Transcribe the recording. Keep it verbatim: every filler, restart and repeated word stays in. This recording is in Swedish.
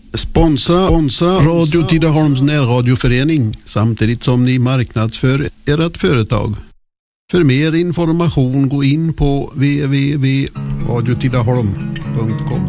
Sponsra, sponsra Radio Tidaholms närradioförening samtidigt som ni marknadsför ert företag. För mer information gå in på w w w punkt radio tidaholm punkt com.